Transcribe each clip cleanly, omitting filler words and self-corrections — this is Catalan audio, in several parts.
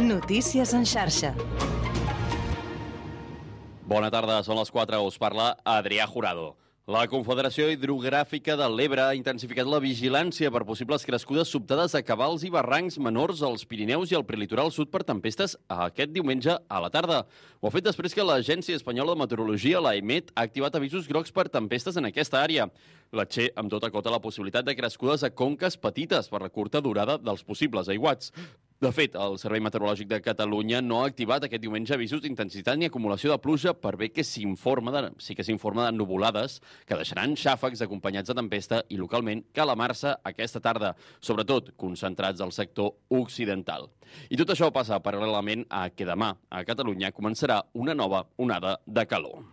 Notícies en xarxa. Bona tarda, són les 4. Us parla Adrià Jurado. La Confederació Hidrogràfica de l'Ebre ha intensificat la vigilància per possibles crescudes sobtades a cabals i barrancs menors als Pirineus i al prelitoral sud per tempestes aquest diumenge a la tarda. Ho ha fet després que l'Agència Espanyola de Meteorologia, l'AEMET, ha activat avisos grocs per tempestes en aquesta àrea. La Che, amb tot, acota la possibilitat de crescudes a conques petites per la curta durada dels possibles aiguats. De fet, el Servei Meteorològic de Catalunya no ha activat aquest diumenge avisos d'intensitat ni acumulació de pluja per bé que s'informa de nuvolades que deixaran xàfecs acompanyats de tempesta i localment calamar-se aquesta tarda, sobretot concentrats al sector occidental. I tot això passa paral·lelament a que demà a Catalunya començarà una nova onada de calor.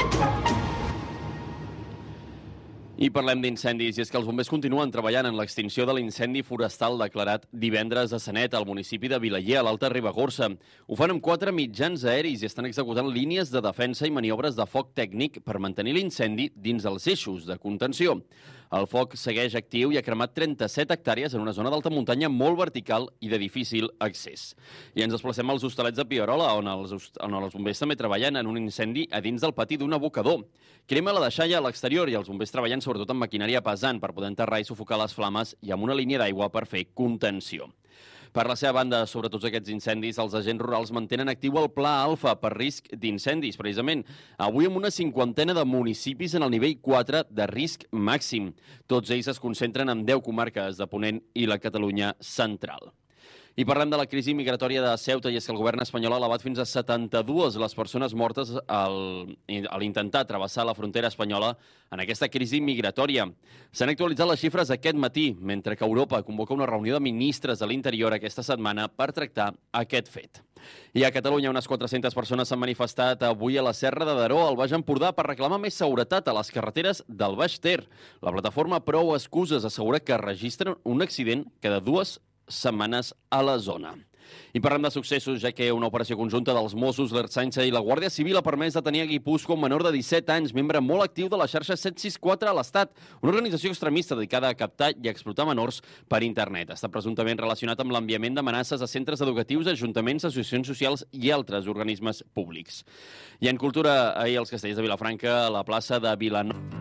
I parlem d'incendis, i és que els bombers continuen treballant en l'extinció de l'incendi forestal declarat divendres a Sanet, al municipi de Vilaller, a l'Alta Ribagorça. Ho fan amb 4 mitjans aeris i estan executant línies de defensa i maniobres de foc tècnic per mantenir l'incendi dins els eixos de contenció. El foc segueix actiu i ha cremat 37 hectàrees en una zona d'alta muntanya molt vertical i de difícil accés. I ens desplacem als Hostalets de Pierola, on els bombers també treballen en un incendi a dins del pati d'un abocador. Crema la deixalla a l'exterior i els bombers treballen sobretot amb maquinària pesant per poder enterrar i sufocar les flames i amb una línia d'aigua per fer contenció. Per la seva banda, sobre tots aquests incendis, els agents rurals mantenen actiu el Pla Alfa per risc d'incendis, precisament. Avui amb una 50ena de municipis en el nivell 4 de risc màxim. Tots ells es concentren en 10 comarques de Ponent i la Catalunya central. I parlem de la crisi migratòria de Ceuta, i és que el govern espanyol ha elevat fins a 72 les persones mortes a l'intentar travessar la frontera espanyola en aquesta crisi migratòria. S'han actualitzat les xifres aquest matí, mentre que Europa convoca una reunió de ministres de l'Interior aquesta setmana per tractar aquest fet. I a Catalunya unes 400 persones s'han manifestat avui a la Serra de Daró, al Baix Empordà, per reclamar més seguretat a les carreteres del Baix Ter. La plataforma Prou Excuses assegura que registren un accident cada 2 setmanes a la zona. I parlem de successos, ja que una operació conjunta dels Mossos, l'Ertzaintza i la Guàrdia Civil ha permès detenir a Guipúscoa un menor de 17 anys, membre molt actiu de la xarxa 764 a l'Estat, una organització extremista dedicada a captar i explotar menors per internet. Està presumptament relacionat amb l'enviament d'amenaces a centres educatius, ajuntaments, associacions socials i altres organismes públics. I en cultura, ahir els Castellers de Vilafranca, a la plaça de Vilanova